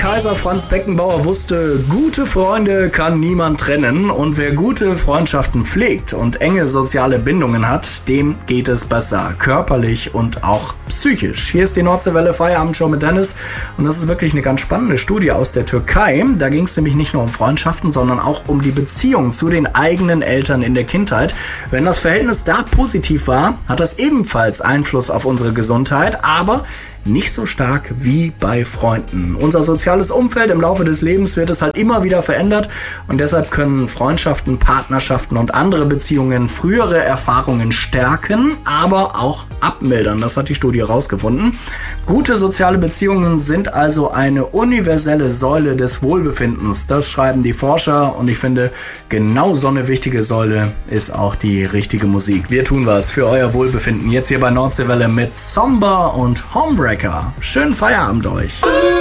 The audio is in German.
Kaiser Franz Beckenbauer wusste, gute Freunde kann niemand trennen und wer gute Freundschaften pflegt und enge soziale Bindungen hat, dem geht es besser, körperlich und auch psychisch. Hier ist die Nordseewelle Feierabendshow mit Dennis und das ist wirklich eine ganz spannende Studie aus der Türkei. Da ging es nämlich nicht nur um Freundschaften, sondern auch um die Beziehung zu den eigenen Eltern in der Kindheit. Wenn das Verhältnis da positiv war, hat das ebenfalls Einfluss auf unsere Gesundheit, aber nicht so stark wie bei Freunden. Unser soziales Umfeld im Laufe des Lebens wird es halt immer wieder verändert und deshalb können Freundschaften, Partnerschaften und andere Beziehungen frühere Erfahrungen stärken, aber auch abmildern. Das hat die Studie herausgefunden. Gute soziale Beziehungen sind also eine universelle Säule des Wohlbefindens. Das schreiben die Forscher und ich finde, genau so eine wichtige Säule ist auch die richtige Musik. Wir tun was für euer Wohlbefinden. Jetzt hier bei Nordseewelle mit Somber und Homebreaker. Schönen Feierabend euch.